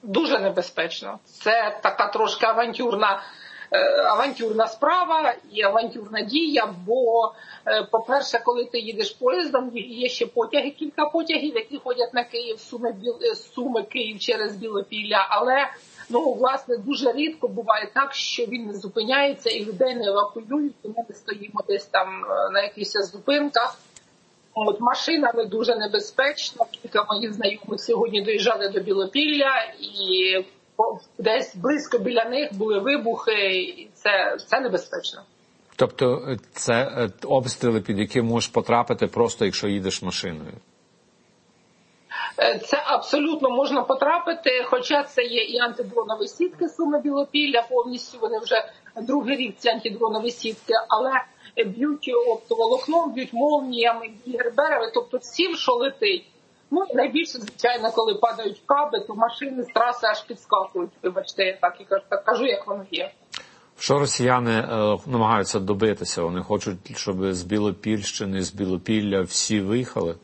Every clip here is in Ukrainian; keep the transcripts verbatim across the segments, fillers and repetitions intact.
дуже небезпечно. Це така трошки авантюрна, авантюрна справа і авантюрна дія, бо, по-перше, коли ти їдеш поїздом, є ще потяги, кілька потягів, які ходять на Київ, Суми, Суми Київ через Білопілля, але, ну, власне, дуже рідко буває так, що він не зупиняється і людей не евакуюють, і ми стоїмо десь там на якихось зупинках. От машинами дуже небезпечно. Кілька моїх знайомих сьогодні доїжджали до Білопілля, і десь близько біля них були вибухи, і це, це небезпечно. Тобто це обстріли, під які можеш потрапити просто, якщо їдеш машиною? Це абсолютно можна потрапити, хоча це є і антидронові сітки Суми-Білопілля, повністю вони вже другий рік ці антидронові сітки, але б'ють оптоволокном, б'ють молніями, герберами, тобто всім, що летить. Ну, і найбільше, звичайно, коли падають каби, то машини з траси аж підскакують. Вибачте, я так і кажу, так кажу, як воно є. Що росіяни е, намагаються добитися? Вони хочуть, щоб з Білопільщини, з Білопілля всі виїхали?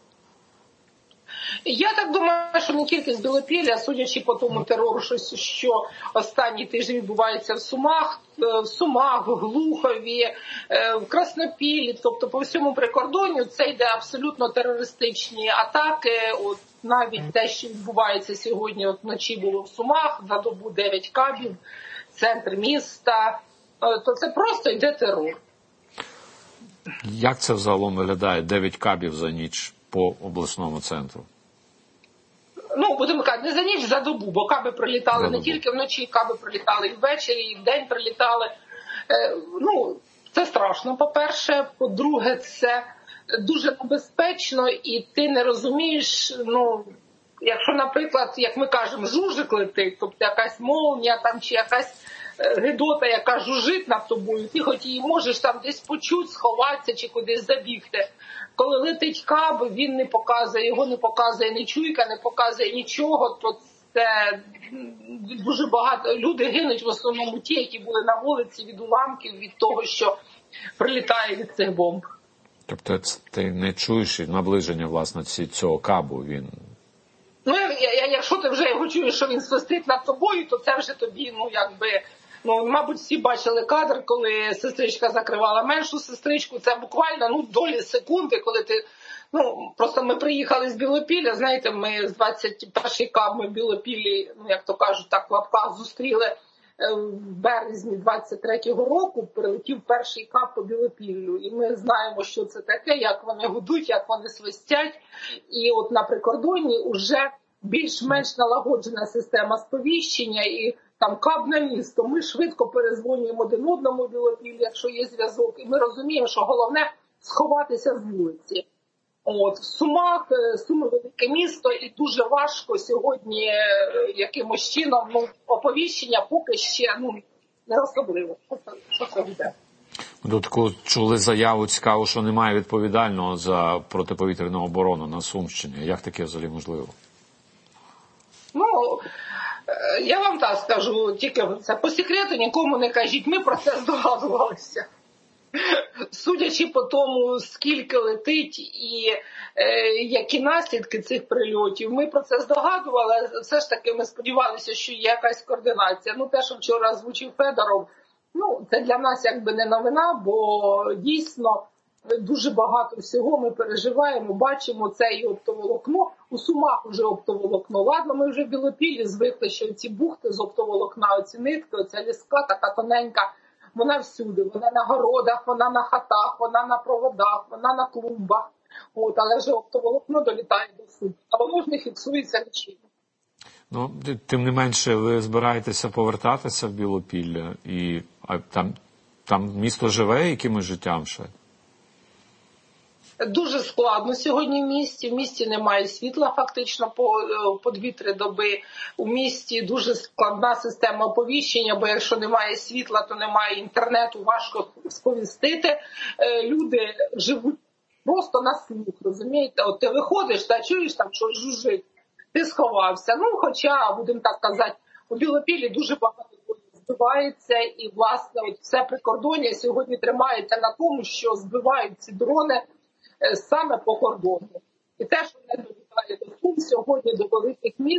Я так думаю, що не тільки з Білопілля, судячи по тому терору, що останній тиждень відбувається в Сумах, в Сумах, в Глухові, в Краснопіллі, тобто по всьому прикордонню це йде абсолютно терористичні атаки. От навіть те, що відбувається сьогодні, от вночі було в Сумах, за добу дев'ять кабів, центр міста, то це просто йде терор. Як це взагалом виглядає, дев'ять кабів за ніч по обласному центру? Ну, будемо казати, не за ніч, за добу, бо каби прилітали не тільки вночі, каби прилітали і ввечері, і вдень прилітали. Е, ну, це страшно, по-перше. По-друге, це дуже небезпечно, і ти не розумієш, ну, якщо, наприклад, як ми кажемо, жужик летить, тобто якась молнія там, чи якась гидота, яка жужить над тобою, ти хоч її можеш там десь почути, сховатися чи кудись забігти. Коли летить каб, він не показує, його не показує ні чуйка, не показує нічого, то це дуже багато. Люди гинуть в основному ті, які були на вулиці від уламків, від того, що прилітає від цих бомб. Тобто ти не чуєш наближення, власне, цього кабу, він... Ну, якщо ти вже його чуєш, що він свистить над тобою, то це вже тобі, ну, якби... Ну, мабуть, всі бачили кадр, коли сестричка закривала меншу сестричку. Це буквально, ну, долі секунди, коли ти... Ну, просто ми приїхали з Білопілля, знаєте, ми з двадцять перший каб ми в Білопіллі, ну, як то кажуть, так в лапках зустріли в березні двадцять третього року, прилетів перший каб по Білопіллю. І ми знаємо, що це таке, як вони гудуть, як вони свистять. І от на прикордонні вже більш-менш налагоджена система сповіщення, і там каб на місто. Ми швидко перезвонюємо один одному в Білопіллі, якщо є зв'язок. І ми розуміємо, що головне сховатися з вулиці. От, в Сумах, Суми велике місто, і дуже важко сьогодні якимось чином, ну, оповіщення поки ще, ну, не особливо. Що це буде? Ми таку чули заяву цікаву, що немає відповідального за протиповітряну оборону на Сумщині. Як таке взагалі можливо? Ну, я вам так скажу, тільки це по секрету нікому не кажіть, ми про це здогадувалися. Судячи по тому, скільки летить і е, які наслідки цих прильотів, ми про це здогадували, але все ж таки ми сподівалися, що є якась координація. Ну, те, що вчора озвучив Федоров, ну, це для нас якби не новина, бо дійсно дуже багато всього ми переживаємо, бачимо це і оптоволокно. У Сумах вже оптоволокно. Ладно, ми вже в Білопіллі звикли, що ці бухти з оптоволокна, оці нитки, оця ліска така тоненька, вона всюди, вона на городах, вона на хатах, вона на проводах, вона на клумбах. От, але вже оптоволокно долітає до суду. А воно ж не фіксується нічим. Ну, тим не менше, ви збираєтеся повертатися в Білопілля, і а там, там місто живе якимось життям ще? Дуже складно сьогодні в місті. В місті немає світла фактично по, по дві-три доби. У місті дуже складна система оповіщення, бо якщо немає світла, то немає інтернету, важко сповістити. Люди живуть просто на слух, розумієте? От ти виходиш та чуєш там, що жужжить, ти сховався. Ну, хоча, будемо так казати, у Білопіллі дуже багато збивається, і, власне, от все прикордоння сьогодні тримається на тому, що збивають ці дрони саме по кордону. І те, що не долітає до Сум сьогодні до великих міст,